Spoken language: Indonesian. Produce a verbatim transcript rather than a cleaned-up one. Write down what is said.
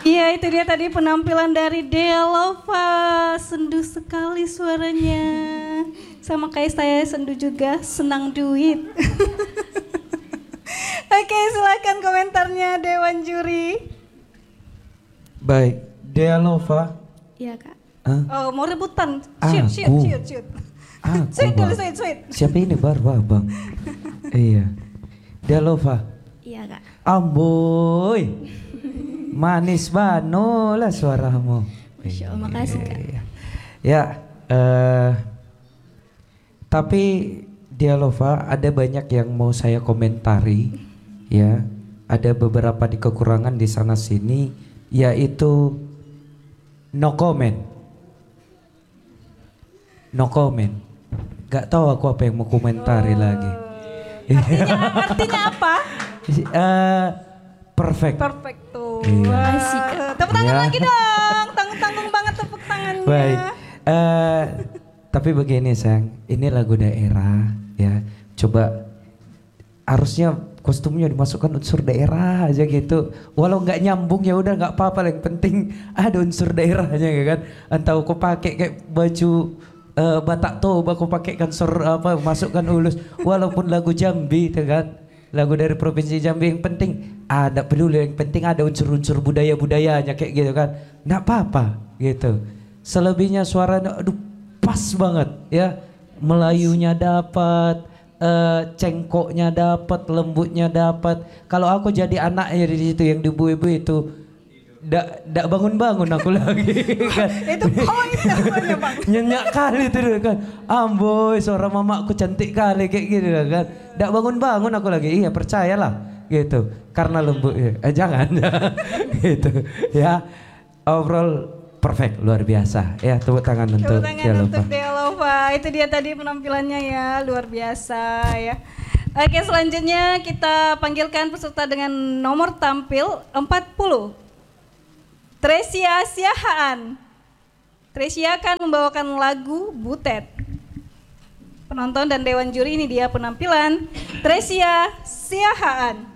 Iya, itu dia tadi penampilan dari Dea Lova. Sendu sekali suaranya. Sama kayak saya sendu juga, senang duit. Oke, silakan komentarnya Dewan Juri. Baik, Dea Lova. Iya, Kak. Hah? Oh, mau rebutan. Aku. Shoot, shoot, shoot, shoot. Aku, Sweet dulu, Bang. sweet, sweet. Siapa ini baru abang? Iya. Dea Lova. Iya, Kak. Amboy. Manis bano lah suaramu. Masya Allah, makasih, Kak. Ya, eh, tapi Dea Lova ada banyak yang mau saya komentari, ya. Ada beberapa di kekurangan di sana sini, yaitu no comment, no comment. Gak tahu aku apa yang mau komentari Oh. lagi. Artinya, artinya apa? Eh, perfect. Perfect tuh. Iya. Wah. Asik, Kak. Tepuk tangan Iya. lagi dong. Tanggung-tanggung banget tepuk tangannya. Baik. Eh, tapi begini sayang, ini lagu daerah ya. Coba harusnya kostumnya dimasukkan unsur daerah aja gitu. Walau nggak nyambung ya udah nggak apa-apa. Yang penting ada unsur daerahnya ya kan. Entah aku pakai kayak baju eh, Batak Toba, aku pakai kan sur apa masukkan ulus. Walaupun lagu Jambi itu kan. Lagu dari provinsi Jambi, yang penting ada peduli, yang penting ada unsur-unsur budaya-budayanya kayak gitu kan. Nggak apa-apa gitu. Selebihnya suaranya aduh pas banget ya. Melayunya dapat, eh, cengkoknya dapat, lembutnya dapat. Kalau aku jadi anaknya di situ yang di ibu-ibu itu ndak ndak bangun-bangun aku lagi kan. Itu poin namanya, Bang. Nyenyak kali itu kan. Amboy, suara mamaku cantik kali kayak gitu kan. Ndak bangun-bangun aku lagi. Iya, percayalah gitu. Karena lembut ya. Eh jangan. gitu. Ya. Overall perfect, luar biasa. Ya, tepuk tangan untuk Tepuk tangan Dea Lova. untuk Dea Lova. Itu dia tadi penampilannya ya, luar biasa ya. Oke, selanjutnya kita panggilkan peserta dengan nomor tampil empat puluh. Tresia Siahaan. Tresia akan membawakan lagu Butet. Penonton dan Dewan Juri, ini dia penampilan Tresia Siahaan.